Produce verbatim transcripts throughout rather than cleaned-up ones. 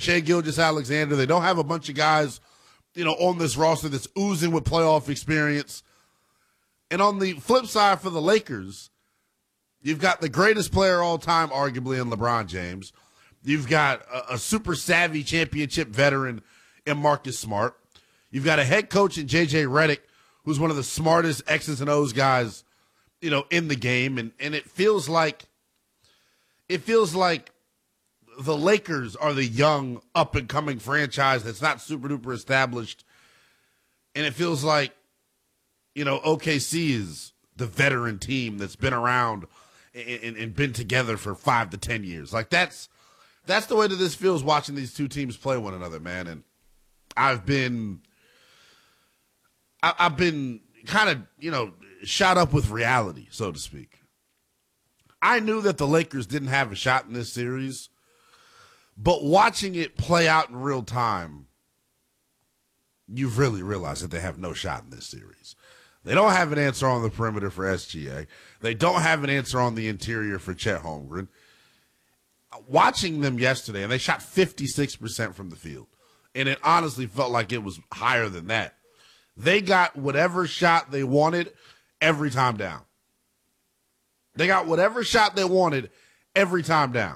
Shai Gilgeous-Alexander. They don't have a bunch of guys, you know, on this roster that's oozing with playoff experience. And on the flip side for the Lakers, you've got the greatest player all time, arguably, in LeBron James. You've got a, a super savvy championship veteran in Marcus Smart. You've got a head coach in J J Redick, who's one of the smartest X's and O's guys, you know, in the game. And, and it feels like, it feels like the Lakers are the young, up-and-coming franchise that's not super-duper established. And it feels like, you know, O K C is the veteran team that's been around and, and, and been together for five to ten years. Like, that's that's the way that this feels watching these two teams play one another, man. And I've been, I, I've been kind of, you know, shot up with reality, so to speak. I knew that the Lakers didn't have a shot in this series, but watching it play out in real time, you've really realized that they have no shot in this series. They don't have an answer on the perimeter for S G A. They don't have an answer on the interior for Chet Holmgren. Watching them yesterday, and they shot fifty-six percent from the field, and it honestly felt like it was higher than that. They got whatever shot they wanted every time down. They got whatever shot they wanted every time down.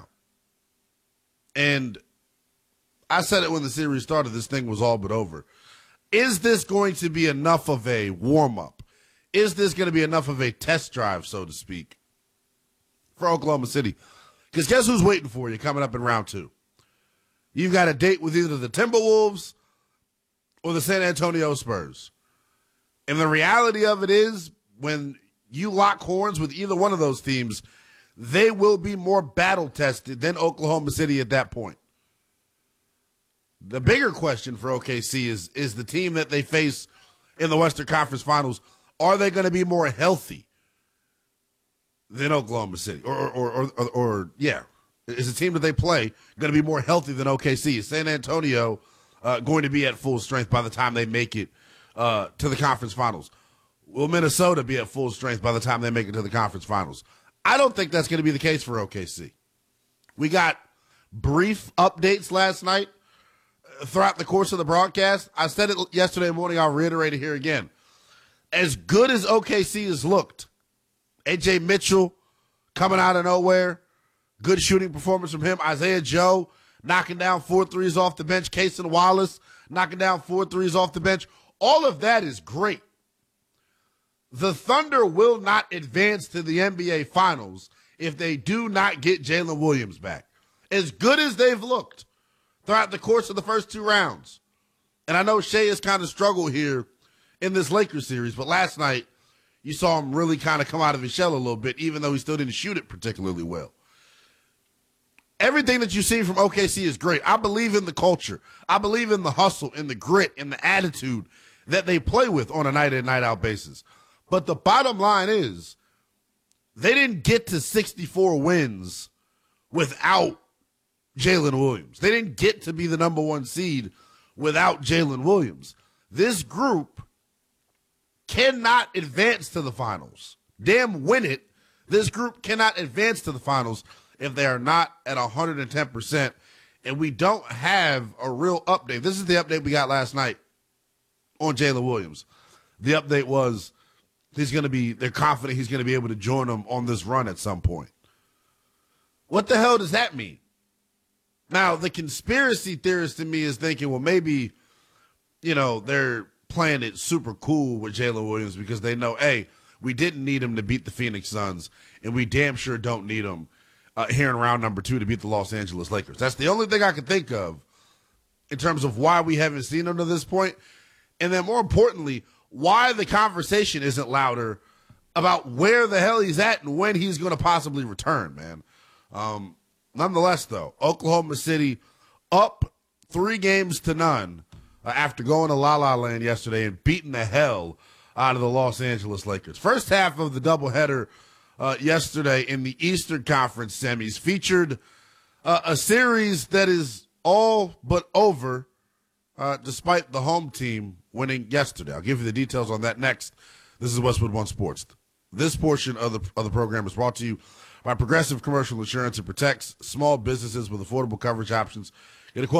And I said it when the series started, this thing was all but over. Is this going to be enough of a warm-up? Is this going to be enough of a test drive, so to speak, for Oklahoma City? Because guess who's waiting for you coming up in round two? You've got a date with either the Timberwolves or the San Antonio Spurs. And the reality of it is, when you lock horns with either one of those teams, they will be more battle-tested than Oklahoma City at that point. The bigger question for O K C is, is the team that they face in the Western Conference Finals, are they going to be more healthy than Oklahoma City? Or, or, or, or, or, yeah, is the team that they play going to be more healthy than O K C? Is San Antonio uh, going to be at full strength by the time they make it uh, to the conference finals? Will Minnesota be at full strength by the time they make it to the conference finals? I don't think that's going to be the case for O K C. We got brief updates last night throughout the course of the broadcast. I said it yesterday morning. I'll reiterate it here again. As good as O K C has looked, A J Mitchell coming out of nowhere, good shooting performance from him. Isaiah Joe knocking down four threes off the bench. Cason Wallace knocking down four threes off the bench. All of that is great. The Thunder will not advance to the N B A Finals if they do not get Jalen Williams back. As good as they've looked throughout the course of the first two rounds. And I know Shai has kind of struggled here in this Lakers series, but last night you saw him really kind of come out of his shell a little bit, even though he still didn't shoot it particularly well. Everything that you see from O K C is great. I believe in the culture. I believe in the hustle, in the grit, in the attitude that they play with on a night-in, night-out basis. But the bottom line is, they didn't get to sixty-four wins without Jalen Williams. They didn't get to be the number one seed without Jalen Williams. This group cannot advance to the finals. Damn win it. This group cannot advance to the finals if they are not at one hundred ten percent. And we don't have a real update. This is the update we got last night on Jalen Williams. The update was, he's going to be, they're confident he's going to be able to join them on this run at some point. What the hell does that mean? Now, the conspiracy theorist in me is thinking, well, maybe, you know, they're playing it super cool with Jalen Williams because they know, hey, we didn't need him to beat the Phoenix Suns, and we damn sure don't need him uh, here in round number two to beat the Los Angeles Lakers. That's the only thing I can think of in terms of why we haven't seen him to this point. And then more importantly, why the conversation isn't louder about where the hell he's at and when he's going to possibly return, man. Um, nonetheless, though, Oklahoma City up three games to none uh, after going to La La Land yesterday and beating the hell out of the Los Angeles Lakers. First half of the doubleheader uh, yesterday in the Eastern Conference semis featured uh, a series that is all but over uh, despite the home team winning yesterday. I'll give you the details on that next. This is Westwood One Sports. This portion of the of the program is brought to you by Progressive Commercial Insurance. It protects small businesses with affordable coverage options. Get a quote